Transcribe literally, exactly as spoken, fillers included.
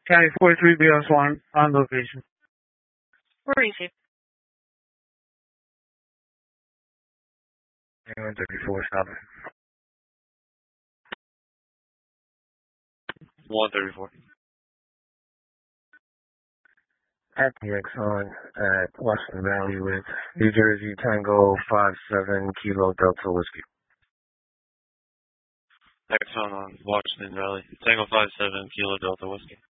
County forty-three B S one on location. Where is he? one thirty-four, stop it. one thirty-four. At the Exxon at Washington Valley with New Jersey Tango five seven Kilo Delta Whiskey. Exxon on Washington Valley. Tango five seven Kilo Delta Whiskey.